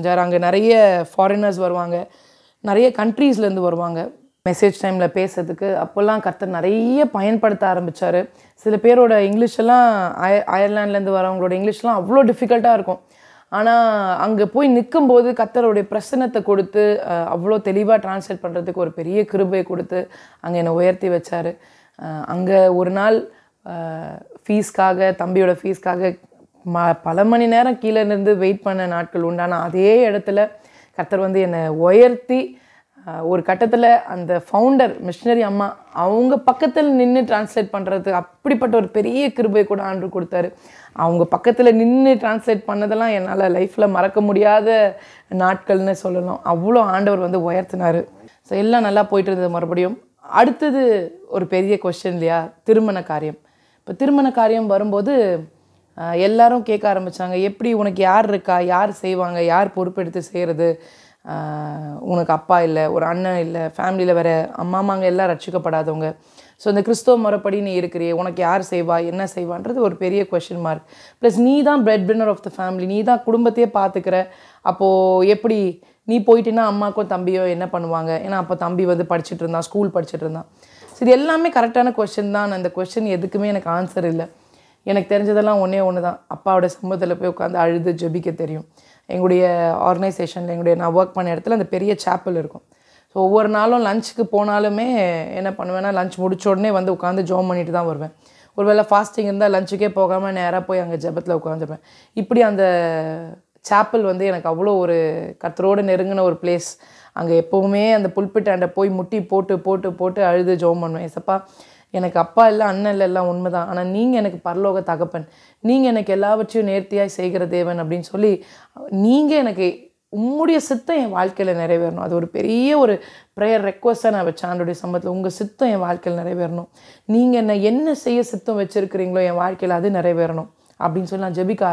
செஞ்சார். அங்கே நிறைய ஃபாரினர்ஸ் வருவாங்க, நிறைய கண்ட்ரீஸ்லேருந்து வருவாங்க மெசேஜ் டைமில் பேசுறதுக்கு. அப்போல்லாம் கர்த்தர் நிறைய பயன்படுத்த ஆரம்பித்தார். சில பேரோட இங்கிலீஷெல்லாம் அயர்லாண்ட்லேருந்து வரவங்களோட இங்கிலீஷ்லாம் அவ்வளோ டிஃபிகல்ட்டாக இருக்கும். ஆனால் அங்கே போய் நிற்கும்போது கர்த்தருடைய பிரசன்னத்தை கொடுத்து அவ்வளோ தெளிவாக ட்ரான்ஸ்லேட் பண்ணுறதுக்கு ஒரு பெரிய கிருபையை கொடுத்து அங்கே என்னை உயர்த்தி வச்சார். அங்கே ஒரு நாள் ஃபீஸ்க்காக, தம்பியோட ஃபீஸ்க்காக பல மணி நேரம் கீழே இருந்து வெயிட் பண்ண நாட்கள் உண்டான அதே இடத்துல கர்த்தர் வந்து என்னை உயர்த்தி ஒரு கட்டத்தில் அந்த ஃபவுண்டர் மிஷினரி அம்மா அவங்க பக்கத்தில் நின்று ட்ரான்ஸ்லேட் பண்ணுறது அப்படிப்பட்ட ஒரு பெரிய கிருபை கூட ஆண்டவர் கொடுத்தாரு. அவங்க பக்கத்தில் நின்று ட்ரான்ஸ்லேட் பண்ணதெல்லாம் என்னால் லைஃப்பில் மறக்க முடியாத நாட்கள்னு சொல்லணும். அவ்வளோ ஆண்டவர் வந்து உயர்த்தினார். ஸோ எல்லாம் நல்லா போயிட்டு இருந்தது. மறுபடியும் அடுத்தது ஒரு பெரிய கொஸ்டின் இல்லையா, திருமண காரியம். இப்போ திருமண காரியம் வரும்போது எல்லாரும் கேட்க ஆரம்பித்தாங்க, எப்படி உனக்கு யார் இருக்கா, யார் செய்வாங்க, யார் பொறுப்பெடுத்து செய்கிறது, உனக்கு அப்பா இல்லை, ஒரு அண்ணன் இல்லை, ஃபேமிலியில் வேறு அம்மாமாங்க எல்லாம் ரட்சிக்கப்படாதவங்க. ஸோ இந்த கிறிஸ்தவ முறைப்படி நீ இருக்கிறியே, உனக்கு யார் செய்வா, என்ன செய்வான்றது ஒரு பெரிய கொஷின் மார்க். ப்ளஸ் நீ தான் bread winner of the family, நீ தான் குடும்பத்தையே பார்த்துக்கிற. அப்போது எப்படி நீ போயிட்டின்னா அம்மாக்கும் தம்பியோ என்ன பண்ணுவாங்க? ஏன்னா அப்போ தம்பி வந்து படிச்சுட்டு இருந்தான், ஸ்கூல் படிச்சுட்டு இருந்தான். ஸோ இது எல்லாமே கரெக்டான கொஷின் தான். அந்த கொஷின் எதுக்குமே எனக்கு ஆன்சர் இல்லை. எனக்கு தெரிஞ்சதெல்லாம் ஒன்று தான், அப்பாவோட சம்பவத்தில் போய் உட்காந்து அழுது ஜெபிக்க தெரியும். எங்களுடைய ஆர்கனைசேஷனில் நான் ஒர்க் பண்ண இடத்துல அந்த பெரிய சேப்பல் இருக்கும். ஸோ ஒவ்வொரு நாளும் லஞ்சுக்கு போனாலுமே என்ன பண்ணுவேன்னா, லஞ்ச் முடிச்ச உடனே வந்து உட்காந்து ஜோம் பண்ணிட்டு தான் வருவேன். ஒருவேளை ஃபாஸ்டிங் இருந்தால் லஞ்சுக்கே போகாமல் நேராக போய் அங்கே ஜெபத்தில் உட்காந்துருப்பேன். இப்படி அந்த சேப்பல் வந்து எனக்கு அவ்வளோ ஒரு கர்த்தரோடு நெருங்கின ஒரு பிளேஸ். அங்கே எப்போவுமே அந்த புல்பிட்டாண்ட போய் முட்டி போட்டு போட்டு போட்டு அழுது ஜோம் பண்ணுவேன். ஏசப்பா, எனக்கு அப்பா இல்லை, அண்ணன் இல்லை, எல்லாம் உண்மை தான், ஆனால் நீங்கள் எனக்கு பரலோக தகப்பன், நீங்கள் எனக்கு எல்லாவற்றையும் நேர்த்தியாய் செய்கிற தேவன் அப்படின்னு சொல்லி நீங்கள் எனக்கு உம்முடைய சித்தம் என் வாழ்க்கையில் நிறைவேறணும். அது ஒரு பெரிய ஒரு ப்ரேயர் ரெக்வஸ்ட்டாக நான் வச்சேன் ஆண்டோடைய சம்பவத்தில். உங்கள் சித்தம் என் வாழ்க்கையில் நிறைவேறணும், நீங்கள் என்ன செய்ய சித்தம் வச்சுருக்கிறீங்களோ என் வாழ்க்கையில் அது நிறைவேறணும் அப்படின்னு சொல்லி நான் ஜெபிக்க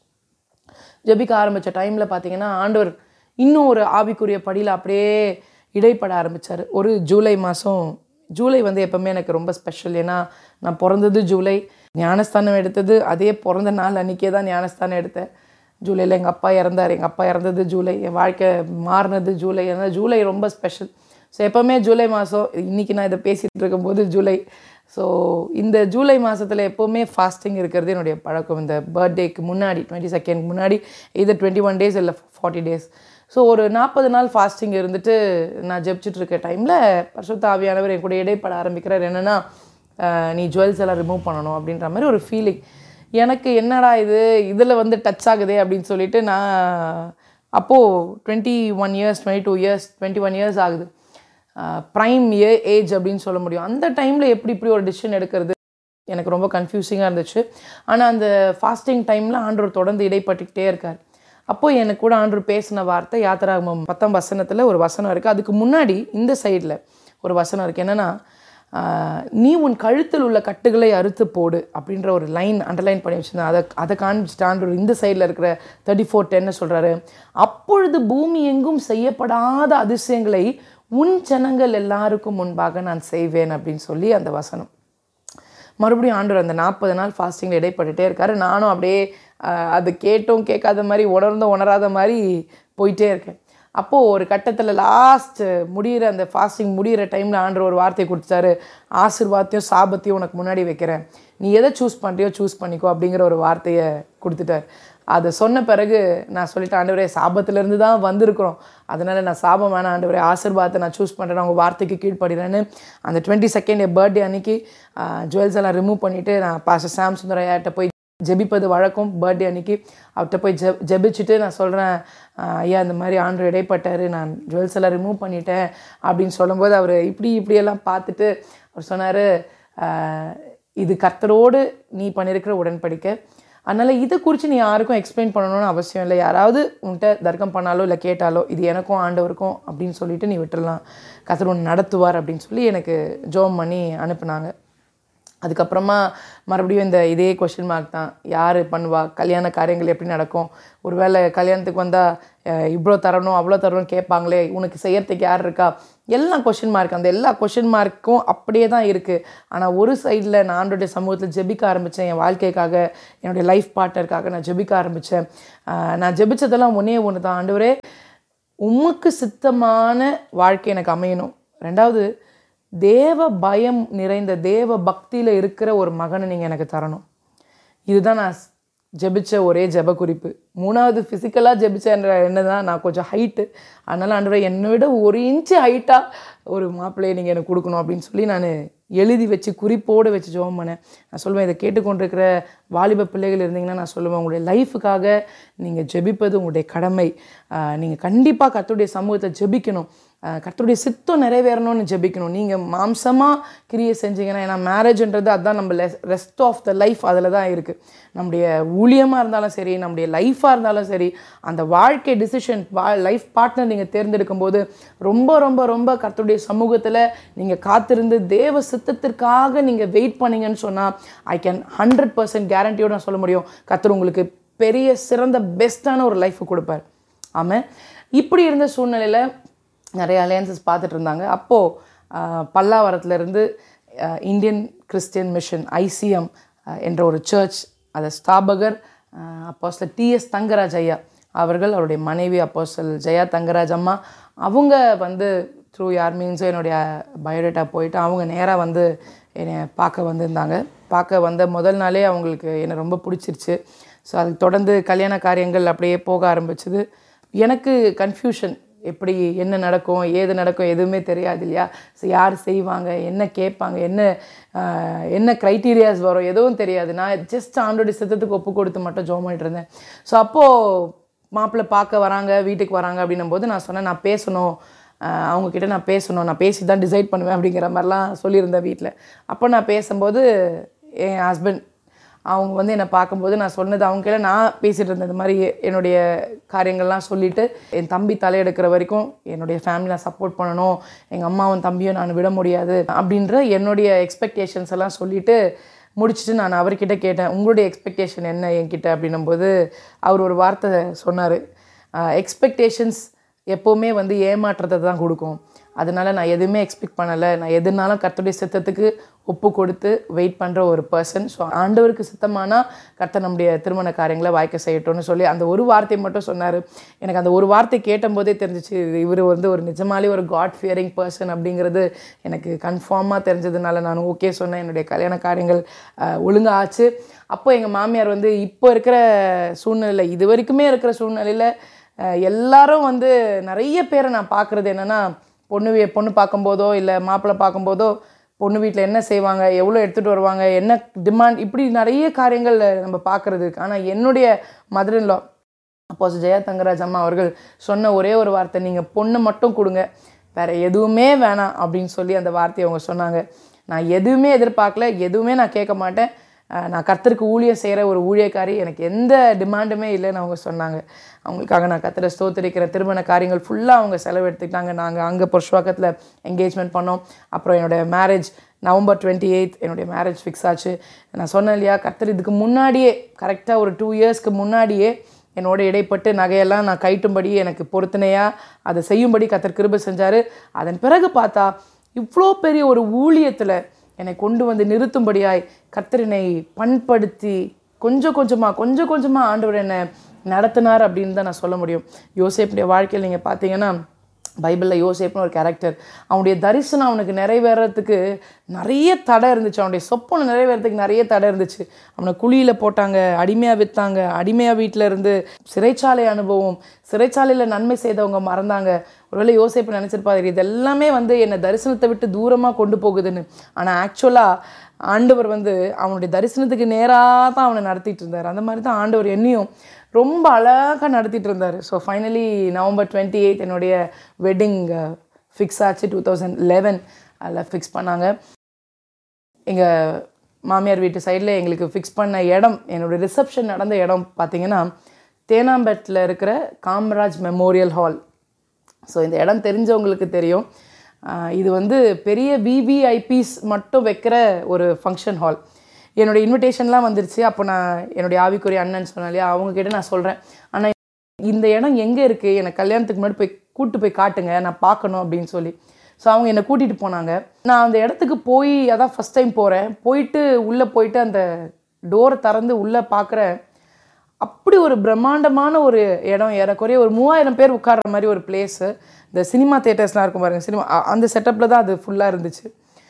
ஆரம்பித்த டைமில் பார்த்தீங்கன்னா ஆண்டவர் இன்னும் ஒரு ஆவிக்குரிய படியில் அப்படியே இடைப்பட ஆரம்பித்தார். ஒரு ஜூலை மாதம், ஜூலை வந்து எப்போவுமே எனக்கு ரொம்ப ஸ்பெஷல். ஏன்னா நான் பிறந்தது ஜூலை, ஞானஸ்தானம் எடுத்தது அதே பிறந்த நாள் அன்றைக்கே தான் ஞானஸ்தானம் எடுத்தேன். ஜூலையில் எங்கள் அப்பா இறந்தார், எங்கள் அப்பா இறந்தது ஜூலை, என் வாழ்க்கை மாறினது ஜூலை. ஏன்னா ஜூலை ரொம்ப ஸ்பெஷல். ஸோ எப்போவுமே ஜூலை மாதம், இன்றைக்கி நான் இதை பேசிகிட்டு இருக்கும்போது ஜூலை. ஸோ இந்த ஜூலை மாதத்தில் எப்போவுமே ஃபாஸ்டிங் இருக்கிறது என்னுடைய பழக்கம். இந்த பர்த்டேக்கு முன்னாடி 22 முன்னாடி இது 21 days இல்லை 40 days. ஸோ ஒரு 40 நாள் ஃபாஸ்டிங் இருந்துட்டு நான் ஜெபிச்சுட்ருக்க டைமில் பரிசுத்த ஆவியானவர் என் கூட இடைப்பட ஆரம்பிக்கிறார். என்னென்னா, நீ ஜுவல்ஸ் எல்லாம் ரிமூவ் பண்ணணும் அப்படின்ற மாதிரி ஒரு ஃபீலிங். எனக்கு என்னடா இதில் வந்து டச் ஆகுதே அப்படின்னு சொல்லிட்டு நான் அப்போது 21 years 22 years 21 years ஆகுது. ப்ரைம் ஏஜ் அப்படின்னு சொல்ல முடியும். அந்த டைமில் இப்படி ஒரு டிசிஷன் எடுக்கிறது எனக்கு ரொம்ப கன்ஃபியூசிங்காக இருந்துச்சு. ஆனால் அந்த ஃபாஸ்டிங் டைமில் ஆண்டவர் தொடர்ந்து இடைப்பட்டுக்கிட்டே இருக்கார். அப்போது எனக்கு கூட ஆண்டவர் பேசின வார்த்தை யாத்திராகமம் 10 வசனத்தில் ஒரு வசனம் இருக்குது. அதுக்கு முன்னாடி இந்த சைடில் ஒரு வசனம் இருக்குது. என்னென்னா, நீ உன் கழுத்தில் உள்ள கட்டுகளை அறுத்து போடு அப்படின்ற ஒரு லைன் அண்டர்லைன் பண்ணி வச்சுருந்தேன். அதை காண்பிச்சுட்டு ஆண்டவர் இந்த சைடில் இருக்கிற 34:10 சொல்கிறாரு, அப்பொழுது பூமி எங்கும் செய்யப்படாத அதிசயங்களை உன் ஜனங்கள் எல்லாருக்கும் முன்பாக நான் செய்வேன் அப்படின்னு சொல்லி அந்த வசனம். மறுபடியும் ஆண்டவர் அந்த 40 நாள் ஃபாஸ்டிங்கில் இடைப்பட்டுட்டே இருக்காரு. நானும் அப்படியே அது கேட்டும் கேட்காத மாதிரி, உணராத மாதிரி போயிட்டே இருக்கேன். அப்போது ஒரு கட்டத்தில் லாஸ்ட் முடிகிற அந்த ஃபாஸ்டிங் முடிகிற டைமில் ஆண்டவர் ஒரு வார்த்தை கொடுத்தாரு, ஆசீர்வாதத்தையும் சாபத்தையும் உனக்கு முன்னாடி வைக்கிறேன், நீ எதை சூஸ் பண்ணுறியோ சூஸ் பண்ணிக்கோ அப்படிங்கிற ஒரு வார்த்தையை கொடுத்துட்டார். அதை சொன்ன பிறகு நான் சொல்லிட்டேன், ஆண்டவரே சாபத்திலேருந்து தான் வந்திருக்கிறோம், அதனால் நான் சாபம் வேணாம் ஆண்டவரே, ஆசீர்வாதத்தை நான் சூஸ் பண்ணுறேன், அவங்க வார்த்தைக்கு கீழ்ப்படுறேன்னு அந்த 22nd பர்த்டே அன்றைக்கி ஜுவல்ஸ் எல்லாம் ரிமூவ் பண்ணிவிட்டு நான் பாஸ்டர் சாம் சுந்தரையாட்ட போய் ஜெபிப்பது வழக்கம். பர்த்டே அன்றைக்கி அவர்கிட்ட போய் ஜெபிச்சுட்டு நான் சொல்கிறேன், ஐயா இந்த மாதிரி ஆண்டவர் இடைப்பட்டார், நான் ஜுவல்ஸ் எல்லாம் ரிமூவ் பண்ணிட்டேன் அப்படின்னு சொல்லும்போது அவர் இப்படியெல்லாம் பார்த்துட்டு அவர் சொன்னார், இது கர்த்தரோடு நீ பண்ணியிருக்கிற உடன்படிக்கை, அதனால் இதை குறித்து நீ யாருக்கும் எக்ஸ்பிளைன் பண்ணணும்னு அவசியம் இல்லை, யாராவது உன்கிட்ட தர்க்கம் பண்ணாலோ இல்லை கேட்டாலோ இது எனக்கும் ஆண்டவருக்கும் அப்படின்னு சொல்லிவிட்டு நீ விட்டுடலாம், கர்த்தர் ஒன்று நடத்துவார் அப்படின்னு சொல்லி எனக்கு ஜெபம் பண்ணி அனுப்புனாங்க. அதுக்கப்புறமா மறுபடியும் இதே கொஷின் மார்க் தான். யார் பண்ணுவா, கல்யாண காரியங்கள் எப்படி நடக்கும், ஒருவேளை கல்யாணத்துக்கு வந்தால் இவ்வளோ தரணும் அவ்வளோ தரணும் கேட்பாங்களே, உனக்கு செய்யறதுக்கு யார் இருக்கா, எல்லாம் கொஷின் மார்க். அந்த எல்லா கொஷின் மார்க்கும் அப்படியே தான் இருக்குது. ஆனால் ஒரு சைடில் நான் ஆண்டவருடைய சமூகத்தில் ஜெபிக்க ஆரம்பித்தேன். என் வாழ்க்கைக்காக, என்னுடைய லைஃப் பார்ட்னருக்காக நான் ஜெபிக்க ஆரம்பித்தேன். நான் ஜெபிச்சதெல்லாம் ஒன்று தான், ஆண்டவரே உமக்கு சித்தமான வாழ்க்கை எனக்கு அமையணும். ரெண்டாவது, தேவ பயம் நிறைந்த தேவ பக்தியில் இருக்கிற ஒரு மகனை நீங்கள் எனக்கு தரணும். இதுதான் நான் ஜெபிச்ச ஒரே ஜெப குறிப்பு. மூணாவது, ஃபிசிக்கலாக ஜெபிச்ச என்னதான், நான் கொஞ்சம் ஹைட்டு, அதனால் ஆண்டவரே என்னை விட 1 இன்ச்சு ஹைட்டாக ஒரு மாப்பிள்ளையை நீங்கள் எனக்கு கொடுக்கணும் அப்படின்னு சொல்லி நான் எழுதி வச்சு குறிப்போடு வச்சு ஜெபம் பண்ணேன். நான் சொல்லுவேன், இதை கேட்டுக்கொண்டிருக்கிற வாலிப பிள்ளைகள் இருந்தீங்கன்னா நான் சொல்லுவேன், உங்களுடைய லைஃபுக்காக நீங்கள் ஜெபிப்பது உங்களுடைய கடமை. நீங்கள் கண்டிப்பாக கர்த்தருடைய சமூகத்தை ஜெபிக்கணும். கர்த்தருடைய சித்தம் நிறைவேறணும்னு ஜெபிக்கணும். நீங்கள் மாம்சமாக கிரியை செஞ்சீங்கன்னா, ஏன்னா மேரேஜ்ன்றது அதுதான் நம்ம ரெஸ்ட் ஆஃப் த லைஃப் அதில் தான் இருக்குது. நம்முடைய ஊழியமாக இருந்தாலும் சரி, நம்முடைய லைஃபாக இருந்தாலும் சரி, அந்த வாழ்க்கை டிசிஷன், லைஃப் பார்ட்னர் நீங்கள் தேர்ந்தெடுக்கும் போது ரொம்ப ரொம்ப ரொம்ப கர்த்தருடைய சமூகத்தில் நீங்கள் காத்திருந்து தேவ சித்தத்திற்காக நீங்கள் வெயிட் பண்ணீங்கன்னு சொன்னால், ஐ கேன் 100% கேரண்டியோடு நான் சொல்ல முடியும், கர்த்தர் உங்களுக்கு பெரிய சிறந்த பெஸ்ட்டான ஒரு லைஃப்பை கொடுப்பார். ஆமாம். இப்படி இருந்த சூழ்நிலையில் நிறைய அலையன்சஸ் பார்த்துட்டு இருந்தாங்க. அப்போது பல்லாவரத்துலேருந்து இந்தியன் கிறிஸ்டியன் மிஷன் ICM என்ற ஒரு சர்ச், அதை ஸ்தாபகர் அப்போஸ்தலர் TS தங்கராஜ் ஐயா அவர்கள், அவருடைய மனைவி அப்போஸ்தலர் ஜெயா தங்கராஜ் அம்மா, அவங்க த்ரூ யார் மீன்ஸோ என்னுடைய பயோடேட்டா போயிட்டு அவங்க நேராக என்னை பார்க்க வந்திருந்தாங்க. பார்க்க வந்த முதல் நாளே அவங்களுக்கு என்னை ரொம்ப பிடிச்சிருச்சு. ஸோ அதுக்கு தொடர்ந்து கல்யாண காரியங்கள் அப்படியே போக ஆரம்பிச்சுது. எனக்கு கன்ஃபியூஷன், எப்படி என்ன நடக்கும் ஏது நடக்கும் எதுவுமே தெரியாது இல்லையா. ஸோ யார் செய்வாங்க, என்ன கேட்பாங்க, என்ன க்ரைட்டீரியாஸ் வரும் எதுவும் தெரியாது. நான் ஜஸ்ட் ஆண்டோடைய சித்தத்துக்கு ஒப்பு கொடுத்து மட்டும் ஜெபம் பண்ணிட்டு இருந்தேன். ஸோ அப்போது மாப்பிள்ளை பார்க்க வராங்க, வீட்டுக்கு வராங்க அப்படின்னும் போது நான் சொன்னேன், நான் பேசணும், அவங்கக்கிட்ட நான் பேசணும், நான் பேசி தான் டிசைட் பண்ணுவேன் அப்படிங்கிற மாதிரிலாம் சொல்லியிருந்தேன் வீட்டில். அப்போ நான் பேசும்போது என் ஹஸ்பண்ட் அவங்க என்னை பார்க்கும்போது நான் சொன்னது அவங்க கையில் நான் பேசிகிட்டு இருந்தேன். இந்த மாதிரி என்னுடைய காரியங்கள்லாம் சொல்லிவிட்டு, என் தம்பி தலையெடுக்கிற வரைக்கும் என்னுடைய ஃபேமிலி நான் சப்போர்ட் பண்ணணும், எங்கள் அம்மாவும் தம்பியும் நான் விட முடியாது அப்படின்ற என்னுடைய எக்ஸ்பெக்டேஷன்ஸ் எல்லாம் சொல்லிவிட்டு முடிச்சுட்டு நான் அவர்கிட்ட கேட்டேன், உங்களுடைய எக்ஸ்பெக்டேஷன் என்ன என்கிட்ட அப்படின்னும்போது அவர் ஒரு வார்த்தை சொன்னார், எக்ஸ்பெக்டேஷன்ஸ் எப்போவுமே ஏமாற்றத்தை தான் கொடுக்கும். அதனால் நான் எதுவுமே எக்ஸ்பெக்ட் பண்ணலை, நான் எதுனாலும் கர்த்தருடைய சித்தத்துக்கு ஒப்பு கொடுத்து வெயிட் பண்ணுற ஒரு பர்சன். ஸோ ஆண்டவருக்கு சித்தமானால் கர்த்தர் நம்முடைய திருமண காரியங்களை வாய்க்க செய்யட்டும்னு சொல்லி அந்த ஒரு வார்த்தை மட்டும் சொன்னார். எனக்கு அந்த ஒரு வார்த்தை கேட்டபோதே தெரிஞ்சிச்சு, இவர் ஒரு நிஜமாலே ஒரு காட் ஃபியரிங் பர்சன் அப்படிங்கிறது எனக்கு கன்ஃபார்மாக தெரிஞ்சதுனால நான் ஓகே சொன்னேன். என்னுடைய கல்யாண காரியங்கள் ஒழுங்காக ஆச்சு. அப்போ எங்கள் மாமியார் இப்போ இருக்கிற சூழ்நிலையில், இது வரைக்குமே இருக்கிற சூழ்நிலையில் எல்லாரும் நிறைய பேரை நான் பார்க்குறது என்னென்னா, பொண்ணு பார்க்கும்போதோ இல்லை மாப்பிள்ளை பார்க்கும்போதோ பொண்ணு வீட்டில் என்ன செய்வாங்க, எவ்வளோ எடுத்துகிட்டு வருவாங்க, என்ன டிமாண்ட், இப்படி நிறைய காரியங்கள் நம்ம பார்க்குறது. ஆனால் என்னுடைய மதர் இன் லா அப்போஸ்தலர் ஜெயா தங்கராஜ் அம்மா அவர்கள் சொன்ன ஒரே ஒரு வார்த்தை, நீங்கள் பொண்ணு மட்டும் கொடுங்க, வேறு எதுவுமே வேணாம் அப்படின்னு சொல்லி அந்த வார்த்தையை அவங்க சொன்னாங்க. நான் எதுவுமே எதிர்பார்க்கல, எதுவுமே நான் கேட்க மாட்டேன், நான் கர்த்தருக்கு ஊழியம் செய்கிற ஒரு ஊழியக்காரி, எனக்கு எந்த டிமாண்டுமே இல்லைன்னு அவங்க சொன்னாங்க. அவங்களுக்காக நான் கர்த்தரை ஸ்தோத்திரிக்கிற. திருமண காரியங்கள் ஃபுல்லாக அவங்க செலவு எடுத்துக்கிட்டாங்க. நாங்கள் அங்கே புருஷவாக்கத்தில் என்கேஜ்மெண்ட் பண்ணோம். அப்புறம் என்னுடைய மேரேஜ் November 28 என்னுடைய மேரேஜ் ஃபிக்ஸ் ஆச்சு. நான் சொன்னேன் இல்லையா, கர்த்தர் இதுக்கு முன்னாடியே கரெக்டாக ஒரு 2 இயர்ஸ்க்கு முன்னாடியே என்னோட இடைப்பட்டு நகையெல்லாம் நான் கைட்டும்படி எனக்கு பொருத்தனையாக அதை செய்யும்படி கர்த்தர் கிருபை செஞ்சார். அதன் பிறகு பார்த்தா இவ்வளோ பெரிய ஒரு ஊழியத்தில் என்னை கொண்டு நிறுத்தும்படியாய் கர்த்தர் என்னை பண்படுத்தி கொஞ்சம் கொஞ்சமாக ஆண்டவர் என்னை நடத்தினார் அப்படின்னு தான் நான் சொல்ல முடியும். யோசேப்புடைய வாழ்க்கையில் நீங்கள் பார்த்தீங்கன்னா, பைபிளில் யோசேப்புன்னு ஒரு கேரக்டர், அவனுடைய தரிசனம் அவனுக்கு நிறைவேறத்துக்கு நிறைய தடை இருந்துச்சு, அவனுடைய சொப்பனை நிறைவேறத்துக்கு நிறைய தடை இருந்துச்சு. அவனை குழியில் போட்டாங்க, அடிமையாக விற்றாங்க, அடிமையாக வீட்டில் இருந்து சிறைச்சாலை அனுபவம், சிறைச்சாலையில் நன்மை செய்தவங்க மறந்தாங்க. ஒருவேளை யோசேப்பு நினச்சிருப்பாரு, இது எல்லாமே என்னை தரிசனத்தை விட்டு தூரமாக கொண்டு போகுதுன்னு. ஆனால் ஆக்சுவலாக ஆண்டவர் அவனுடைய தரிசனத்துக்கு நேராக தான் அவனை நடத்திட்டு இருந்தார். அந்த மாதிரி தான் ஆண்டவர் என்னையும் ரொம்ப அழகாக நடத்திட்டு இருந்தார். ஸோ ஃபைனலி November 28 என்னுடைய வெட்டிங் ஃபிக்ஸ் ஆச்சு. 2011 அதில் ஃபிக்ஸ் பண்ணாங்க. எங்கள் மாமியார் வீட்டு சைடில் எங்களுக்கு ஃபிக்ஸ் பண்ண இடம், என்னுடைய ரிசப்ஷன் நடந்த இடம் பார்த்திங்கன்னா தேனாம்பேட்டில் இருக்கிற காமராஜ் மெமோரியல் ஹால். ஸோ இந்த இடம் தெரிஞ்சவங்களுக்கு தெரியும். இது வந்து பெரிய விவிஐபிஸ் மட்டும் வைக்கிற ஒரு ஃபங்க்ஷன் ஹால். என்னுடைய இன்விடேஷன்லாம் வந்துருச்சு. அப்போ நான் என்னுடைய ஆவிக்குரிய அண்ணன் சொன்னேன் இல்லையா, அவங்கக்கிட்ட நான் சொல்கிறேன், ஆனால் இந்த இடம் எங்கே இருக்குது, எனக்கு கல்யாணத்துக்கு முன்னாடி போய் கூப்பிட்டு போய் காட்டுங்க, நான் பார்க்கணும் அப்படின்னு சொல்லி. ஸோ அவங்க என்னை கூட்டிகிட்டு போனாங்க. நான் அந்த இடத்துக்கு போய் அதான் ஃபஸ்ட் டைம் போகிறேன். உள்ளே போயிட்டு அந்த டோரை திறந்து உள்ளே பார்க்குறேன். அப்படி ஒரு பிரம்மாண்டமான ஒரு இடம், ஏறக்குறைய ஒரு 3000 பேர் உட்கார்ற மாதிரி ஒரு பிளேஸு. இந்த சினிமா தியேட்டர்ஸ்லாம் இருக்கும் பாருங்கள், சினிமா அந்த செட்டப்பில் தான் அது ஃபுல்லாக இருந்துச்சு.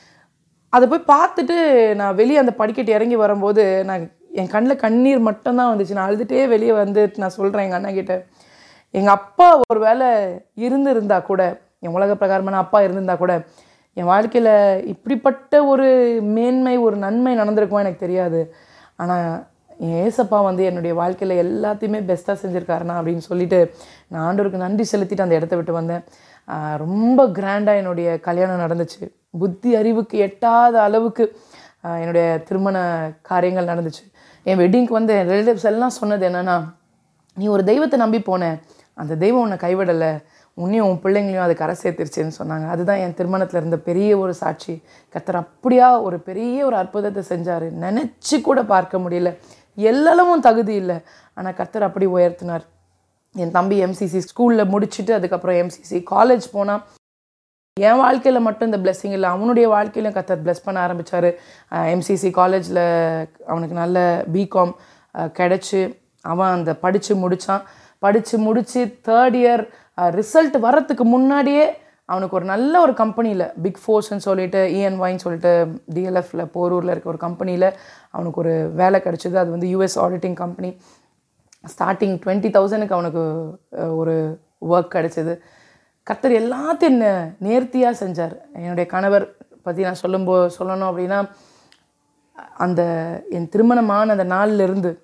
அதை போய் பார்த்துட்டு நான் வெளியே அந்த படிக்கட்டு இறங்கி வரும்போது என் கண்ணில் கண்ணீர் மட்டும்தான் வந்துச்சு. நான் அழுதுகிட்டே வெளியே நான் சொல்கிறேன் எங்கள் அண்ணன்கிட்ட, எங்கள் அப்பா ஒரு வேளை இருந்திருந்தா கூட, என் உலக பிரகாரமான அப்பா இருந்திருந்தா கூட, என் வாழ்க்கையில் இப்படிப்பட்ட ஒரு மேன்மை, ஒரு நன்மை நடந்திருக்குமா எனக்கு தெரியாது. ஆனால் என் ஏசப்பா வந்து என்னுடைய வாழ்க்கையில் எல்லாத்தையுமே பெஸ்ட்டாக செஞ்சுருக்காருண்ணா அப்படின்னு சொல்லிட்டு நான் ஆண்டவருக்கு நன்றி செலுத்திட்டு அந்த இடத்த விட்டு வந்தேன். ரொம்ப கிராண்டாக என்னுடைய கல்யாணம் நடந்துச்சு. புத்தி அறிவுக்கு எட்டாத அளவுக்கு என்னுடைய திருமண காரியங்கள் நடந்துச்சு. என் வெட்டிங்க்கு வந்து என் ரிலேட்டிவ்ஸ் எல்லாம் சொன்னது என்னென்னா, நீ ஒரு தெய்வத்தை நம்பி போனேன், அந்த தெய்வம் உன்னை கைவிடலை, உன்னையும் உன் பிள்ளைங்களையும் அது கரை சேர்த்துருச்சுன்னு சொன்னாங்க. அதுதான் என் திருமணத்தில் இருந்த பெரிய ஒரு சாட்சி. கர்த்தர் அப்படியா ஒரு பெரிய ஒரு அற்புதத்தை செஞ்சார். நினச்சி கூட பார்க்க முடியல. எல்லளவும் தகுதி இல்லை, ஆனால் கர்த்தர் அப்படி உயர்த்தினார். என் தம்பி எம்சிசி ஸ்கூலில் முடிச்சுட்டு அதுக்கப்புறம் எம்சிசி காலேஜ் போனான். என் வாழ்க்கையில் மட்டும் இந்த பிளெஸ்ஸிங் இல்லை, அவனுடைய வாழ்க்கையிலும் கர்த்தர் பிளெஸ் பண்ண ஆரம்பித்தார். எம்சிசி காலேஜில் அவனுக்கு நல்ல பிகாம் கிடச்சி அவன் அந்த படித்து முடித்தான். படித்து முடித்து 3rd இயர் ரிசல்ட் வரத்துக்கு முன்னாடியே அவனுக்கு ஒரு நல்ல ஒரு கம்பெனியில், பிக் ஃபோர்ஸ்ன்னு சொல்லிட்டு ENYன்னு சொல்லிட்டு DLFல போரூரில் இருக்க ஒரு கம்பெனியில் அவனுக்கு ஒரு வேலை கிடச்சிது. அது வந்து US ஆடிட்டிங் கம்பெனி. ஸ்டார்டிங் 20,000க்கு அவனுக்கு ஒரு ஒர்க் கிடச்சிது. கர்த்தர் எல்லாத்தையும் என்ன நேர்த்தியாக செஞ்சார். என்னுடைய கணவர் பற்றி நான் சொல்லணும் அப்படின்னா, அந்த என் திருமணமான அந்த நாள்லேருந்து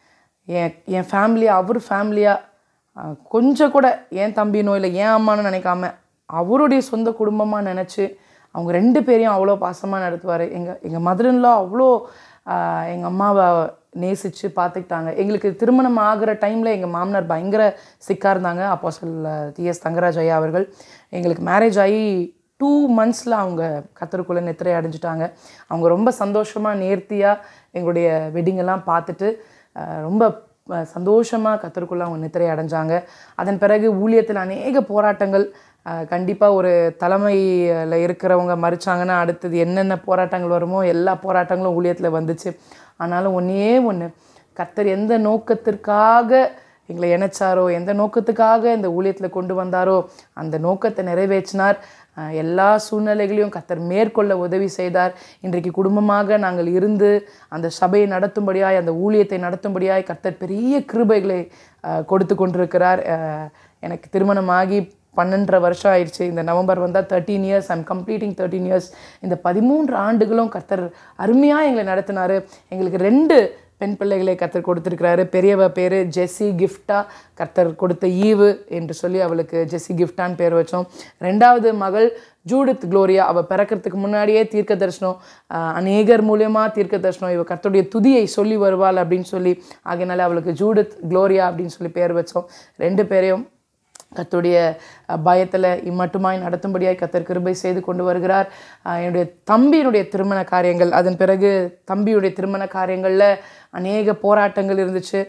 என் ஃபேமிலியாக, அவர் ஃபேமிலியாக கொஞ்சம் கூட என் தம்பினோ இல்லை என் அம்மானோ நினைக்காம அவருடைய சொந்த குடும்பமாக நினச்சி அவங்க 2 பேரையும் அவ்வளோ பாசமாக நடத்துவார். எங்கள் மதர்இன்லா அவ்வளோ எங்கள் அம்மாவை நேசித்து பார்த்துக்கிட்டாங்க. எங்களுக்கு திருமணம் ஆகிற டைமில் எங்கள் மாமனார் பயங்கர சிக்காக இருந்தாங்க. அப்போஸ்தலர் TS தங்கராஜ் ஐயா அவர்கள். எங்களுக்கு மேரேஜ் ஆகி 2 monthஸில் அவங்க கர்த்தருக்குள்ளே நித்திரை அடைஞ்சிட்டாங்க. அவங்க ரொம்ப சந்தோஷமாக நேர்த்தியாக எங்களுடைய வெட்டிங்கெல்லாம் பார்த்துட்டு ரொம்ப சந்தோஷமாக கர்த்தருக்குள்ளே அவங்க நித்திரை அடைஞ்சாங்க. அதன் பிறகு ஊழியத்தில் அநேக போராட்டங்கள், கண்டிப்பாக ஒரு தலைமையில் இருக்கிறவங்க மறிச்சாங்கன்னா அடுத்தது என்னென்ன போராட்டங்கள் வருமோ எல்லா போராட்டங்களும் ஊழியத்தில் வந்துச்சு. ஆனாலும் ஒன்று, கர்த்தர் எந்த நோக்கத்திற்காக எங்களை இணைச்சாரோ, எந்த நோக்கத்துக்காக இந்த ஊழியத்தில் கொண்டு வந்தாரோ அந்த நோக்கத்தை நிறைவேற்றினார். எல்லா சூழ்நிலைகளையும் கர்த்தர் மேற்கொள்ள உதவி செய்தார். இன்றைக்கு குடும்பமாக நாங்கள் இருந்து அந்த சபையை நடத்தும்படியாய், அந்த ஊழியத்தை நடத்தும்படியாய் கர்த்தர் பெரிய கிருபைகளை கொடுத்து கொண்டிருக்கிறார். எனக்கு திருமணமாகி 12 வருஷம் ஆயிடுச்சு. இந்த நவம்பர் வந்தால் 13 years. I'm completing 13 years. இந்த 13 ஆண்டுகளும் கர்த்தர் அருமையாக எங்களை நடத்தினார். எங்களுக்கு 2 பெண் பிள்ளைகளை கர்த்தர் கொடுத்துருக்கிறாரு. பெரியவ பேர் ஜெஸ்ஸி கிஃப்டா, கர்த்தர் கொடுத்த ஈவு என்று சொல்லி அவளுக்கு ஜெஸ்ஸி கிஃப்டான்னு பேர் வச்சோம். 2வது மகள் ஜூடித் குளோரியா. அவள் பிறக்கிறதுக்கு முன்னாடியே தீர்க்க தரிசனம், அநேகர் மூலியமாக தீர்க்க தரிசனம், இவள் கர்த்தருடைய துதியை சொல்லி வருவாள் அப்படின்னு சொல்லி, ஆகையினால அவளுக்கு ஜூடித் குளோரியா அப்படின்னு சொல்லி பேர் வச்சோம். 2 பேரையும் கர்த்தருடைய பயத்தில் இம்மட்டுமாய் நடத்தும்படியாய் கர்த்தர் கிருபை செய்து கொண்டு வருகிறார். என்னுடைய தம்பியினுடைய திருமண காரியங்கள், அதன் பிறகு தம்பியுடைய திருமண காரியங்களில் அநேக போராட்டங்கள் இருந்துச்சு.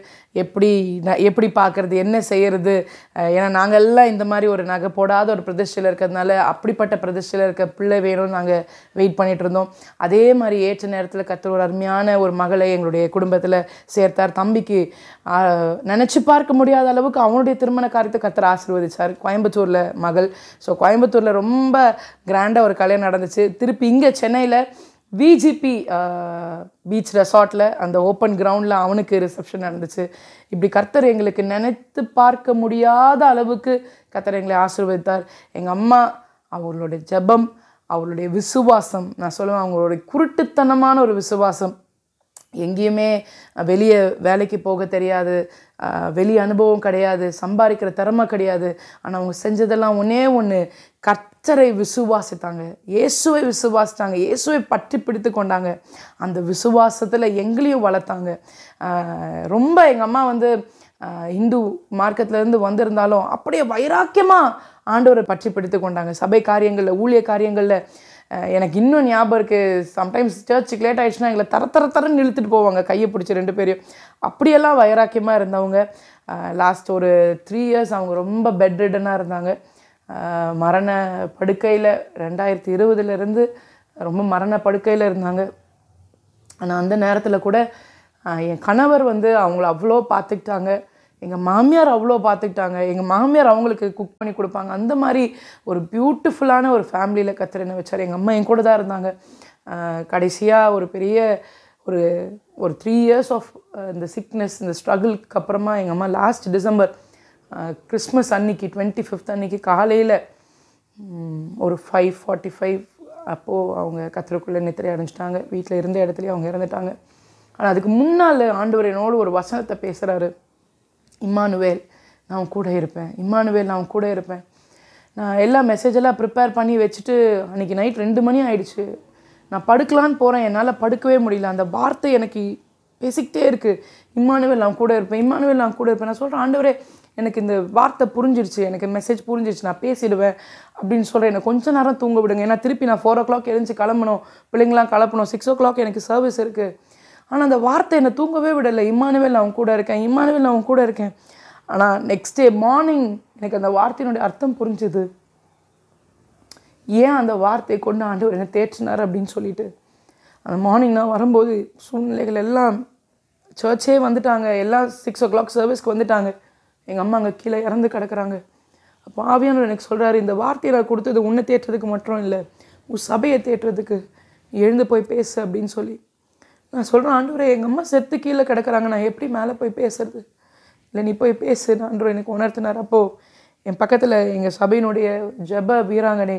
எப்படி பார்க்குறது, என்ன செய்கிறது, ஏன்னா நாங்கள் எல்லாம் இந்த மாதிரி ஒரு நகை போடாத ஒரு பிரதிஷ்டையில் இருக்கிறதுனால அப்படிப்பட்ட பிரதிஷ்டையில் இருக்க பிள்ளை வேணும்னு நாங்கள் வெயிட் பண்ணிகிட்டு இருந்தோம். அதே மாதிரி ஏற்ற நேரத்தில் கர்த்தர் ஒரு அருமையான ஒரு மகளை எங்களுடைய குடும்பத்தில் சேர்த்தார். தம்பிக்கு நினச்சி பார்க்க முடியாத அளவுக்கு அவனுடைய திருமண காரியத்தை கர்த்தர் ஆசீர்வதிச்சார். கோயம்புத்தூரில் மகள். ஸோ கோயம்புத்தூரில் ரொம்ப கிராண்டாக ஒரு கல்யாணம் நடந்துச்சு. திருப்பி இங்கே சென்னையில் VGP பீச் ரெசார்ட்டில் அந்த ஓப்பன் கிரவுண்டில் அவனுக்கு ரிசப்ஷன் நடந்துச்சு. இப்படி கர்த்தர் எங்களுக்கு நினைத்து பார்க்க முடியாத அளவுக்கு கர்த்தர் எங்களை ஆசீர்வதித்தார். எங்கள் அம்மா அவர்களுடைய ஜெபம், அவர்களுடைய விசுவாசம், நான் சொல்லுவேன் அவங்களுடைய குருட்டுத்தனமான ஒரு விசுவாசம். எங்கேயுமே வெளியே வேலைக்கு போக தெரியாது, வெளி அனுபவம் கிடையாது, சம்பாதிக்கிற திறமை கிடையாது. ஆனால் அவங்க செஞ்சதெல்லாம் ஒன்று, கர்த்தரை விசுவாசித்தாங்க, இயேசுவை விசுவாசித்தாங்க, இயேசுவை பற்றி பிடித்து கொண்டாங்க. அந்த விசுவாசத்தில் எங்களையும் வளர்த்தாங்க. ரொம்ப எங்கள் அம்மா வந்து இந்து மார்க்கத்துலேருந்து வந்திருந்தாலும் அப்படியே வைராக்கியமாக ஆண்டவரை பற்றி பிடித்து கொண்டாங்க. சபை காரியங்களில், ஊழிய காரியங்களில் எனக்கு இன்னும் ஞாபகம் இருக்குது. சம்டைம்ஸ் சர்ச்சுக்கு லேட் ஆகிடுச்சுன்னா எங்களை தரன்னு இழுத்துட்டு போவாங்க, கையை பிடிச்சி 2 பேரையும். அப்படியெல்லாம் வைராக்கியமாக இருந்தவங்க. லாஸ்ட் ஒரு 3 இயர்ஸ் அவங்க ரொம்ப பெட் ரிடனாக இருந்தாங்க. மரண படுக்கையில் 2020 ரொம்ப மரண படுக்கையில் இருந்தாங்க. ஆனால் அந்த நேரத்தில் கூட என் கணவர் அவங்கள அவ்வளோ பார்த்துக்கிட்டாங்க. எங்கள் மாமியார் அவ்வளோ பார்த்துக்கிட்டாங்க. எங்கள் மாமியார் அவங்களுக்கு குக் பண்ணி கொடுப்பாங்க. அந்த மாதிரி ஒரு பியூட்டிஃபுல்லான ஒரு ஃபேமிலியில் கர்த்தர் என்னை வச்சார். எங்கள் அம்மா என் கூட தான் இருந்தாங்க. கடைசியாக ஒரு பெரிய ஒரு 3 இயர்ஸ் ஆஃப் இந்த சிக்னஸ், இந்த ஸ்ட்ரகிள்க்கு அப்புறமா எங்கள் அம்மா லாஸ்ட் டிசம்பர் கிறிஸ்மஸ் அன்னைக்கு 25th அன்னைக்கு காலையில் ஒரு 5:45 அப்போது அவங்க கர்த்தருக்குள்ளே நித்திரை அடைஞ்சிட்டாங்க. வீட்டில் இருந்த இடத்துலையே அவங்க இறந்துட்டாங்க. ஆனால் அதுக்கு முன்னால் ஆண்டவர் என்னோடு ஒரு வசனத்தை பேசுகிறாரு. இம்மானுவேல், நான் கூட இருப்பேன். இம்மானுவேல், நான் கூட இருப்பேன். நான் எல்லா மெசேஜெல்லாம் ப்ரிப்பேர் பண்ணி வச்சுட்டு அன்றைக்கி நைட் 2 மணி ஆகிடுச்சு. நான் படுக்கலான்னு போகிறேன். என்னால் படுக்கவே முடியல. அந்த வார்த்தை எனக்கு பேசிக்கிட்டே இருக்குது. இம்மானுவேல், நான் கூட இருப்பேன். இம்மானுவேல், நான் கூட இருப்பேன். நான் சொல்கிறேன், ஆண்டவரே எனக்கு இந்த வார்த்தை புரிஞ்சிருச்சு, எனக்கு மெசேஜ் புரிஞ்சிருச்சு, நான் பேசிடுவேன் அப்படின்னு சொல்கிறேன். எனக்கு கொஞ்சம் நேரம் தூங்க விடுங்க. ஏன்னா திருப்பி நான் 4 o'clock எழுந்துச்சு கிளம்பணும், பிள்ளைங்களாம் கிளப்பணும். 6 o'clock எனக்கு சர்வீஸ் இருக்குது. ஆனால் அந்த வார்த்தை என்னை தூங்கவே விடலை. இம்மானுவேல், நான் கூட இருக்கேன். இம்மானுவேல், நான் கூட இருக்கேன். ஆனால் நெக்ஸ்ட் டே மார்னிங் எனக்கு அந்த வார்த்தையினுடைய அர்த்தம் புரிஞ்சுது. ஏன் அந்த வார்த்தையை கொண்டு ஆண்டவர் என்னை தேற்றினார் அப்படின்னு சொல்லிட்டு. அந்த மார்னிங் நான் வரும்போது சூழ்நிலைகள் எல்லாம் சர்ச்சே வந்துட்டாங்க. எல்லாம் 6 o'clock சர்வீஸ்க்கு வந்துட்டாங்க. எங்கள் அம்மா அங்கே கீழே இறந்து கிடக்குறாங்க. அப்போ ஆவியானவர் எனக்கு சொல்கிறாரு, இந்த வார்த்தையை நான் கொடுத்தது உன்னை தேற்றுறதுக்கு மட்டும் இல்லை, உன் சபையை தேற்றுறதுக்கு எழுந்து போய் பேசு அப்படின்னு சொல்லி. நான் சொல்கிறேன், ஆண்டவரே எங்கள் அம்மா செத்து கீழே கிடக்குறாங்க, நான் எப்படி மேலே போய் பேசுறது? இல்லை, நீ போய் பேசு, ஆண்டவர் எனக்கு உணர்த்தினார். அப்போது என் பக்கத்தில் எங்கள் சபையினுடைய ஜெப வீராங்கனை,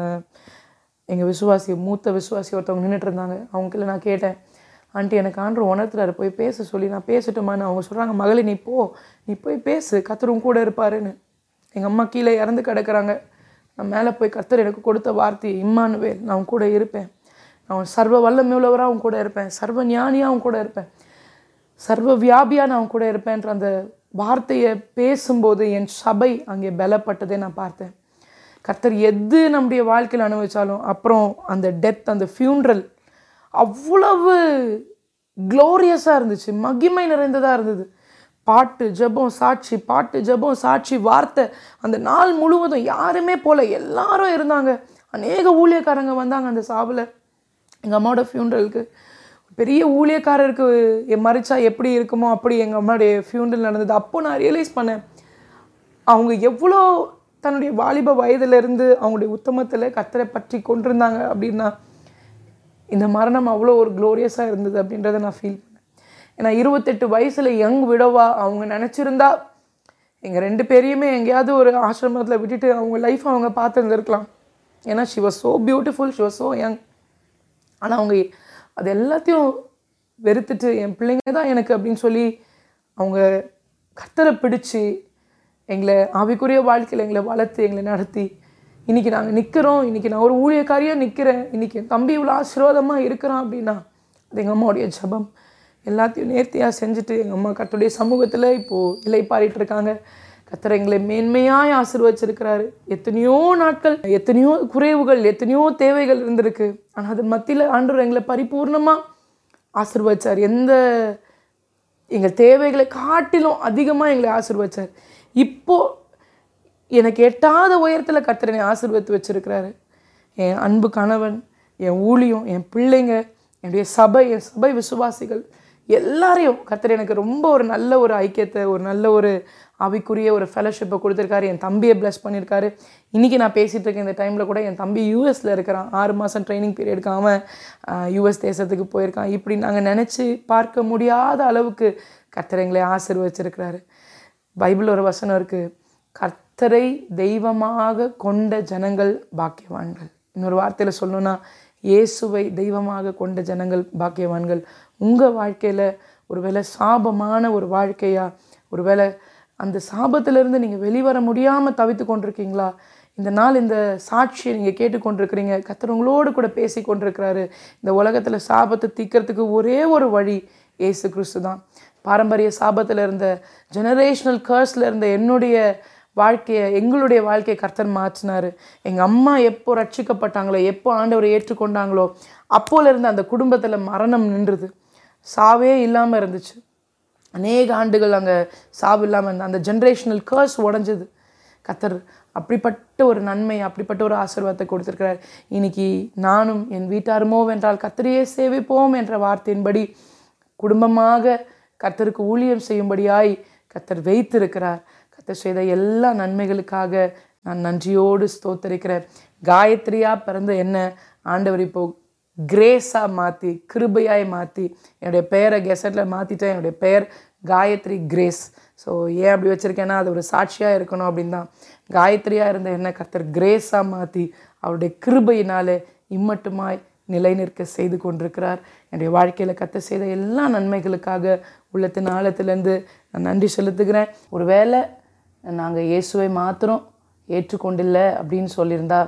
எங்கள் விசுவாசி, மூத்த விசுவாசி ஒருத்தவங்க நின்றுட்டு இருந்தாங்க. அவங்கக்கிட்ட நான் கேட்டேன், ஆண்டி எனக்கு ஆண்டவர் உணர்த்துறாரு, போய் பேச சொல்லி. நான் பேசட்டுமான்னு. அவங்க சொல்கிறாங்க, மகளே நீ போய் பேசு, கர்த்தரும் கூட இருப்பாருன்னு. எங்கள் அம்மா கீழே இறந்து கிடக்குறாங்க. நான் மேலே போய் கர்த்தர் எனக்கு கொடுத்த வார்த்தை, இம்மானுவேல், நான் அவங்க கூட இருப்பேன். நான் சர்வ வல்லமையுள்ளவராக அவங்க கூட இருப்பேன், சர்வ ஞானியாக அவங்க கூட இருப்பேன், சர்வ வியாபியாக நான் அவங்க கூட இருப்பேன்ற அந்த வார்த்தையை பேசும்போது என் சபை அங்கே பலப்பட்டதை நான் பார்த்தேன். கர்த்தர் எது நம்முடைய வாழ்க்கையில் அனுபவித்தாலும் அப்புறம் அந்த டெத், அந்த ஃபியூனரல் அவ்வளவு க்ளோரியஸாக இருந்துச்சு, மகிமை நிறைந்ததாக இருந்தது. பாட்டு ஜெபம் சாட்சி, பாட்டு ஜெபம் சாட்சி, வார்த்தை. அந்த நாள் முழுவதும் யாருமே போல, எல்லாரும் இருந்தாங்க. அநேக ஊழியக்காரங்க வந்தாங்க அந்த சாவில். எங்கள் அம்மாவோட ஃபியூனரலுக்கு பெரிய ஊழியக்காரருக்கு மறிச்சா எப்படி இருக்குமோ அப்படி எங்கள் அம்மாவுடைய ஃபியூனரல் நடந்தது. அப்போது நான் ரியலைஸ் பண்ணேன், அவங்க எவ்வளோ தன்னுடைய வாலிப வயதிலிருந்து அவங்களுடைய உத்தமத்தில் கர்த்தரை பற்றி கொண்டிருந்தாங்க அப்படின்னா இந்த மரணம் அவ்வளோ ஒரு க்ளோரியஸாக இருந்தது அப்படின்றத நான் ஃபீல் பண்ணேன். ஏன்னா 28 வயசில் யங் விடோவா அவங்க நினச்சிருந்தா எங்கள் 2 பேரையுமே எங்கேயாவது ஒரு ஆசிரமத்தில் விட்டுட்டு அவங்க லைஃப் அவங்க பார்த்துருந்துருக்கலாம். ஏன்னா she was so beautiful, she was so young. ஆனால் அவங்க அது எல்லாத்தையும் வெறுத்துட்டு என் பிள்ளைங்க தான் எனக்கு அப்படின்னு சொல்லி அவங்க கர்த்தரை பிடிச்சி எங்களை ஆவிக்குரிய வாழ்க்கையில் எங்களை வளர்த்து எங்களை நடத்தி இன்றைக்கி நாங்கள் நிற்கிறோம். இன்றைக்கி நான் ஒரு ஊழியக்காரியாக நிற்கிறேன். இன்றைக்கி என் தம்பி இவ்வளோ ஆசீர்வாதமாக இருக்கிறான் அப்படின்னா அது எங்கள் அம்மாவுடைய ஜெபம். எல்லாத்தையும் நேர்த்தியாக செஞ்சுட்டு எங்கள் அம்மா கர்த்தருடைய சமூகத்தில் இப்போது இலைப்பாரிட்டு இருக்காங்க. கர்த்தர் எங்களை மேன்மையாக ஆசீர்வதிச்சிருக்கிறாரு. எத்தனையோ நாட்கள், எத்தனையோ குறைவுகள், எத்தனையோ தேவைகள் இருந்திருக்கு. ஆனால் அது மத்தியில் ஆண்டவர் எங்களை பரிபூர்ணமாக ஆசீர்வதிச்சார். எங்கள் தேவைகளை காட்டிலும் அதிகமாக எங்களை ஆசீர்வதிச்சார். இப்போது எனக்கு எட்டாத உயரத்தில் கர்த்தர் என்னை ஆசீர்வதித்து வச்சுருக்கிறாரு. என் அன்பு கணவன், என் ஊழியம், என் பிள்ளைங்க, என்னுடைய சபை, என் சபை விசுவாசிகள் எல்லாரையும் கர்த்தர் எனக்கு ரொம்ப ஒரு நல்ல ஒரு ஐக்கியத்தை, ஒரு நல்ல ஒரு ஆவிக்குரிய ஒரு ஃபெலோஷிப்பை கொடுத்துருக்காரு. என் தம்பியை ப்ளஸ் பண்ணியிருக்காரு. இன்றைக்கி நான் பேசிகிட்டு இருக்கேன் இந்த டைமில் கூட என் தம்பி யூஎஸில் இருக்கிறான். 6 மாதம் ட்ரைனிங் பீரியடுக்கு அவன் யூஎஸ் தேசத்துக்கு போயிருக்கான். இப்படி நாங்கள் நினச்சி பார்க்க முடியாத அளவுக்கு கர்த்தர் எங்களை ஆசீர்வதிச்சிருக்கிறாரு. பைபிள் ஒரு வசனம் இருக்குது, கர்த்தரை தெய்வமாக கொண்ட ஜனங்கள் பாக்கியவான்கள். இன்னொரு வார்த்தையில் சொல்லணும்னா இயேசுவை தெய்வமாக கொண்ட ஜனங்கள் பாக்கியவான்கள். உங்கள் வாழ்க்கையில் ஒருவேளை சாபமான ஒரு வாழ்க்கையா, ஒருவேளை அந்த சாபத்திலிருந்து நீங்கள் வெளிவர முடியாமல் தவித்து கொண்டிருக்கீங்களா? இந்த நாள் இந்த சாட்சியை நீங்கள் கேட்டுக்கொண்டிருக்கிறீங்க. கர்த்தர் உங்களோடு கூட பேசி கொண்டிருக்கிறாரு. இந்த உலகத்தில் சாபத்தை தீர்க்கிறதுக்கு ஒரே ஒரு வழி இயேசு கிறிஸ்து தான். பாரம்பரிய சாபத்தில் இருந்த, ஜெனரேஷனல் கர்ஸில் இருந்த என்னுடைய வாழ்க்கையை, எங்களுடைய வாழ்க்கையை கர்த்தர் மாற்றினார். எங்கள் அம்மா எப்போ ரட்சிக்கப்பட்டாங்களோ, எப்போ ஆண்டவரை ஏற்றுக்கொண்டாங்களோ, அப்போலேருந்து அந்த குடும்பத்தில் மரணம் நின்றுது. சாவே இல்லாமல் இருந்துச்சு. அநேக ஆண்டுகள் அங்கே சாவு இல்லாமல் இருந்த அந்த ஜென்ரேஷனல் கர்ஸ் உடஞ்சது. கர்த்தர் அப்படிப்பட்ட ஒரு நன்மை, அப்படிப்பட்ட ஒரு ஆசீர்வாதத்தை கொடுத்துருக்கிறார். இன்னைக்கு நானும் என் வீட்டாருமோ வென்றால் கர்த்தரையே சேவிப்போம் என்ற வார்த்தையின்படி குடும்பமாக கர்த்தருக்கு ஊழியம் செய்யும்படியாய் கர்த்தர் வைத்திருக்கிறார். கர்த்தர் செய்த எல்லா நன்மைகளுக்காக நான் நன்றியோடு ஸ்தோத்தரிக்கிறேன். காயத்ரியாக பிறந்த என்ன ஆண்டவர் இப்போ கிரேஸாக மாற்றி, கிருபையாய் மாற்றி, என்னுடைய பெயரை கெசட்டில் மாற்றிட்டேன். என்னுடைய பெயர் காயத்ரி கிரேஸ். ஸோ ஏன் அப்படி வச்சுருக்கேன்னா அது ஒரு சாட்சியாக இருக்கணும் அப்படின்னு தான். காயத்ரியாக இருந்த என்ன கர்த்தர் கிரேஸாக மாற்றி அவருடைய கிருபையினாலே இம்மட்டுமாய் நிலை நிற்க செய்து கொண்டிருக்கிறார். என்னுடைய வாழ்க்கையில் கர்த்தர் செய்த எல்லா நன்மைகளுக்காக உள்ளத்தின் ஆழத்திலேருந்து நான் நன்றி செலுத்துகிறேன். ஒருவேளை நாங்கள் இயேசுவை மாத்திரம் ஏற்றுக்கொண்டில்லை அப்படின்னு சொல்லியிருந்தா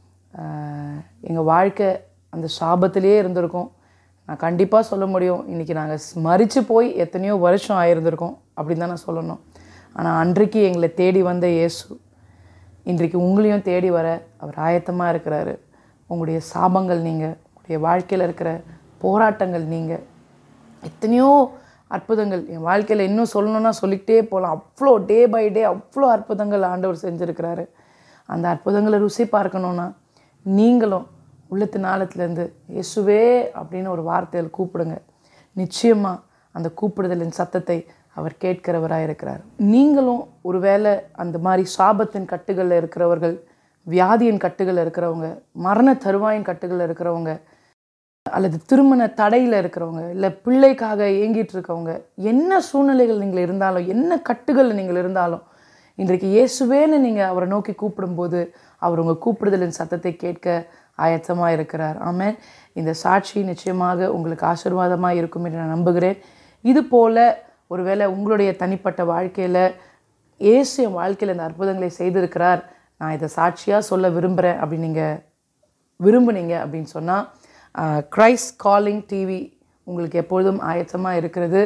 எங்கள் வாழ்க்கை அந்த சாபத்திலே இருந்திருக்கும். நான் கண்டிப்பாக சொல்ல முடியும், இன்றைக்கி நாங்கள் மரித்து போய் எத்தனையோ வருஷம் ஆகியிருந்திருக்கோம் அப்படின்னு தான் நான் சொல்லணும். ஆனால் அன்றைக்கு எங்களை தேடி வந்த இயேசு இன்றைக்கு உங்களையும் தேடி வர அவர் ஆயத்தமாக இருக்கிறாரு. உங்களுடைய சாபங்கள் நீங்கள், உங்களுடைய வாழ்க்கையில் இருக்கிற போராட்டங்கள் நீங்கள், எத்தனையோ அற்புதங்கள் என் வாழ்க்கையில் இன்னும் சொல்லணுன்னா சொல்லிக்கிட்டே போகலாம். அவ்வளோ டே பை டே அவ்வளோ அற்புதங்கள் ஆண்டவர் செஞ்சுருக்கிறாரு. அந்த அற்புதங்களை ருசி பார்க்கணுன்னா நீங்களும் உள்ளத்தின் ஆழத்துலேருந்து இயேசுவே அப்படின்னு ஒரு வார்த்தையில் கூப்பிடுங்க. நிச்சயமாக அந்த கூப்பிடுதலின் சத்தத்தை அவர் கேட்கிறவராக இருக்கிறார். நீங்களும் ஒருவேளை அந்த மாதிரி சாபத்தின் கட்டுகளில் இருக்கிறவர்கள், வியாதியின் கட்டுகளில் இருக்கிறவங்க, மரண தருவாயின் கட்டுகளில் இருக்கிறவங்க, அல்லது திருமண தடையில் இருக்கிறவங்க, இல்லை பிள்ளைக்காக ஏங்கிட்டு இருக்கவங்க, என்ன சூழ்நிலைகள் நீங்கள் இருந்தாலும், என்ன கட்டுகளில் நீங்கள் இருந்தாலும், இன்றைக்கு இயேசுவேன்னு நீங்கள் அவரை நோக்கி கூப்பிடும்போது அவர் உங்கள் கூப்பிடுதலின் சத்தத்தை கேட்க ஆயத்தமாக இருக்கிறார். ஆமென். இந்த சாட்சி நிச்சயமாக உங்களுக்கு ஆசீர்வாதமாக இருக்கும் என்று நான் நம்புகிறேன். இது போல் ஒருவேளை உங்களுடைய தனிப்பட்ட வாழ்க்கையில் இயேசு என் வாழ்க்கையில் இந்த அற்புதங்களை செய்திருக்கிறார், நான் இதை சாட்சியாக சொல்ல விரும்புகிறேன் அப்படின்னு நீங்கள் விரும்புனீங்க அப்படின்னு சொன்னால் கிரைஸ்ட் காலிங் டிவி உங்களுக்கு எப்பொழுதும் ஆயத்தமாக இருக்கிறது.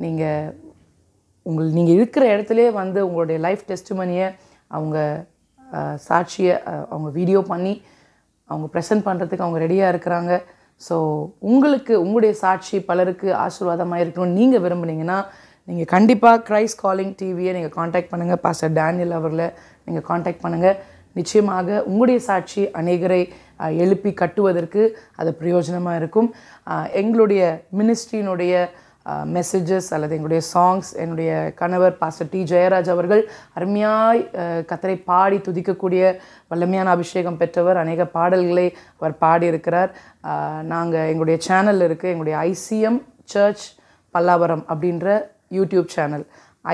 நீங்கள் இருக்கிற இடத்துலே வந்து உங்களுடைய லைஃப் டெஸ்டிமனியை அவங்க சாட்சியை அவங்க வீடியோ பண்ணி அவங்க ப்ரெசென்ட் பண்ணுறதுக்கு அவங்க ரெடியாக இருக்கிறாங்க. ஸோ உங்களுக்கு உங்களுடைய சாட்சி பலருக்கு ஆசீர்வாதமாக இருக்கணும்னு நீங்கள் விரும்புனீங்கன்னா நீங்கள் கண்டிப்பாக கிரைஸ்ட் காலிங் டிவியை நீங்கள் காண்டாக்ட் பண்ணுங்கள். பாஸ்டர் டேனியல் அவர்களை நீங்கள் காண்டாக்ட் பண்ணுங்கள். நிச்சயமாக உங்களுடைய சாட்சி அநேகரை எழுப்பி கட்டுவதற்கு அது பிரயோஜனமாக இருக்கும். எங்களுடைய மினிஸ்ட்ரியினுடைய மெசேஜஸ் அல்லது எங்களுடைய சாங்ஸ், என்னுடைய கணவர் பாஸ்டர் டி ஜெயராஜ் அவர்கள் அருமையாய் கர்த்தரை பாடி துதிக்கக்கூடிய வல்லமையான அபிஷேகம் பெற்றவர். அநேக பாடல்களை அவர் பாடியிருக்கிறார். நாங்கள் எங்களுடைய சேனல் இருக்குது, எங்களுடைய ஐசிஎம் சர்ச் பல்லாவரம் அப்படின்ற YouTube channel,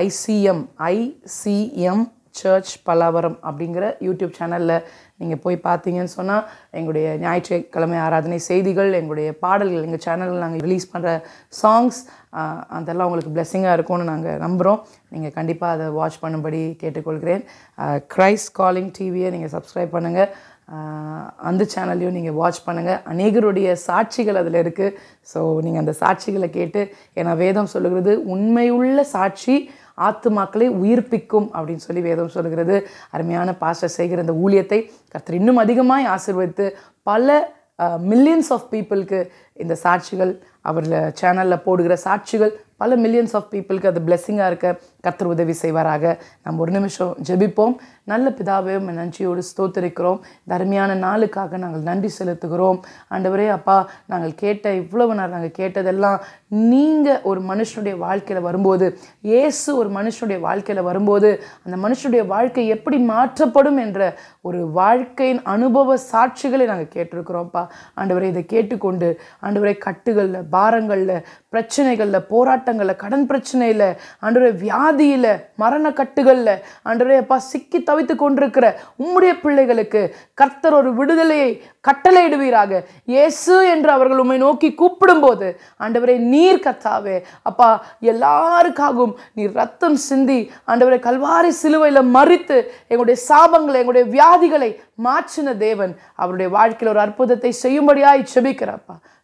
ICM search Pallavaram அப்படிங்கிற யூடியூப் சேனலில் நீங்கள் போய் பார்த்தீங்கன்னு சொன்னால் எங்களுடைய ஞாயிற்றுக்கிழமை ஆராதனை செய்திகள், எங்களுடைய பாடல்கள், எங்கள் சேனலில் நாங்கள் ரிலீஸ் பண்ணுற சாங்ஸ் அதெல்லாம் உங்களுக்கு பிளெஸ்ஸிங்காக இருக்கும்னு நாங்கள் நம்புகிறோம். நீங்கள் கண்டிப்பாக அதை வாட்ச் பண்ணும்படி கேட்டுக்கொள்கிறேன். கிரைஸ்ட் காலிங் டிவியை நீங்கள் சப்ஸ்கிரைப் பண்ணுங்கள். அந்த சேனல்லையும் நீங்கள் வாட்ச் பண்ணுங்கள். அநேகருடைய சாட்சிகள் அதில் இருக்குது. ஸோ நீங்கள் அந்த சாட்சிகளை கேட்டு, ஏன்னா வேதம் சொல்லுகிறது உண்மையுள்ள சாட்சி ஆத்துமாக்களை உயிர்ப்பிக்கும் அப்படின்னு சொல்லி வேதம் சொல்லுகிறது. அருமையான பாஸ்டர் செய்கிற அந்த ஊழியத்தை கர்த்தர் இன்னும் அதிகமாய் ஆசீர்வதித்து பல மில்லியன்ஸ் ஆஃப் பீப்புளுக்கு இந்த சாட்சிகள் அவர் சேனலில் போடுகிற சாட்சிகள் பல மில்லியன்ஸ் ஆஃப் பீப்புளுக்கு அது பிளெஸ்ஸிங்காக இருக்க கர்த்தர் உதவி செய்வாராக. நம்ம ஒரு நிமிஷம் ஜெபிப்போம். நல்ல பிதாவே, நன்றியோடு ஸ்தோத்திரிக்கிறோம். இந்த அருமையான நாளுக்காக நாங்கள் நன்றி செலுத்துகிறோம். ஆண்டவரே அப்பா, நாங்கள் கேட்ட இவ்வளவு நேரம் நாங்கள் கேட்டதெல்லாம் நீங்கள் ஒரு மனுஷனுடைய வாழ்க்கையில் வரும்போது, இயேசு ஒரு மனுஷனுடைய வாழ்க்கையில் வரும்போது அந்த மனுஷனுடைய வாழ்க்கை எப்படி மாற்றப்படும் என்ற ஒரு வாழ்க்கையின் அனுபவ சாட்சிகளை நாங்கள் கேட்டிருக்கிறோம்ப்பா. ஆண்டவரே இதை கேட்டுக்கொண்டு ஆண்டவரே கட்டுகளில், பாரங்களில், பிரச்சனைகளில், போராட்டங்களில், கடன் பிரச்சனையில், ஆண்டவரே வியாதியில், மரண கட்டுகளில் ஆண்டவரே அப்பா சிக்கி தவித்து கொண்டிருக்கிற உம்முடைய பிள்ளைகளுக்கு கர்த்தர் ஒரு விடுதலையை கட்டளையிடுவீராக. இயேசு என்று அவர்கள் உம்மை நோக்கி கூப்பிடும்போது ஆண்டவரே நீர் கர்த்தாவே அப்பா எல்லாருக்காகவும் நீர் ரத்தம் சிந்தி ஆண்டவரே கல்வாரி சிலுவையில் மரித்து எங்களுடைய சாபங்களை, எங்களுடைய வியாதிகளை மாற்றின தேவன் அவருடைய வாழ்க்கையில் ஒரு அற்புதத்தை செய்யும்படியாய் ஜெபிக்கிறப்பா.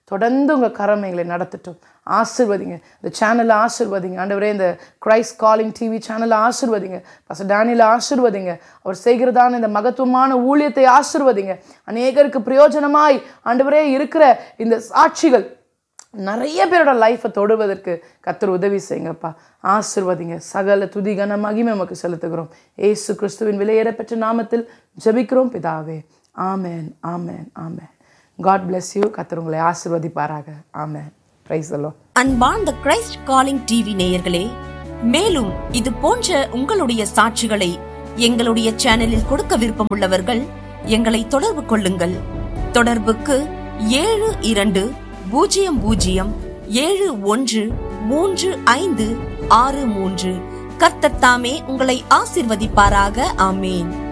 தொடர்ந்து உங்கள் கரம் எங்களை நடத்தட்டும். ஆசீர்வதிங்க. இந்த சேனலை ஆசீர்வதிங்க ஆண்டவரே. இந்த கிரைஸ்ட் காலிங் டிவி சேனலை ஆசீர்வதிங்க. பாஸ்டர் டேனியலை ஆசீர்வதிங்க. அவர் செய்கிறதான இந்த மகத்துவமான ஊழியத்தை ஆசீர்வதிங்க. அநேகருக்கு பிரயோஜனமாய் ஆண்டவரே இருக்கிற இந்த சாட்சிகள் நிறைய பேரோட லைஃப்பை தொடுவதற்கு கர்த்தர் உதவி செய்யுங்கப்பா. ஆசீர்வதிங்க. சகல துதி கன மகிமை உமக்கு செலுத்துகிறோம். இயேசு கிறிஸ்துவின் விலையேறப்பெற்ற நாமத்தில் ஜெபிக்கிறோம் பிதாவே. ஆமென், ஆமென், ஆமென். God bless you. கர்த்தர் உங்களை ஆசீர்வதிப்பாராக. ஆமென். Praise the Lord. அன்பார்ந்த கிரைஸ்ட் காலிங் டிவி நேயர்களே, மேலும் இது போன்ற உங்களுடைய சாட்சிகளை எங்களுடைய சேனலில் கொடுக்க விருப்பமுள்ளவர்கள் எங்களை தொடர்பு கொள்ளுங்கள். தொடர்புக்கு 7200713563. கர்த்தர் தாமே உங்களை ஆசீர்வதிப்பாராக. ஆமேன்.